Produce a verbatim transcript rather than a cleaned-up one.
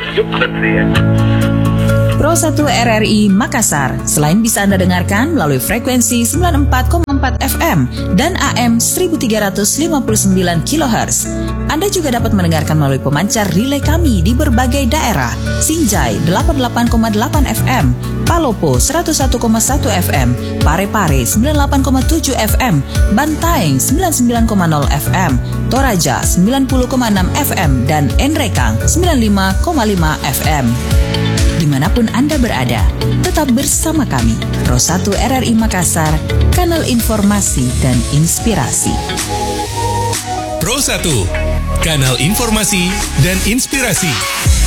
Pro satu R R I Makassar. Selain bisa Anda dengarkan melalui frekuensi sembilan puluh empat koma empat F M dan A M seribu tiga ratus lima puluh sembilan kilohertz, Anda juga dapat mendengarkan melalui pemancar relay kami di berbagai daerah. Sinjai delapan puluh delapan koma delapan F M, Palopo seratus satu koma satu F M, Parepare sembilan puluh delapan koma tujuh F M, Bantaeng sembilan puluh sembilan koma nol F M, Toraja sembilan puluh koma enam F M, dan Enrekang sembilan puluh lima koma lima F M. Dimanapun Anda berada, tetap bersama kami, Pro satu R R I Makassar, kanal informasi dan inspirasi. Pro satu, kanal informasi dan inspirasi.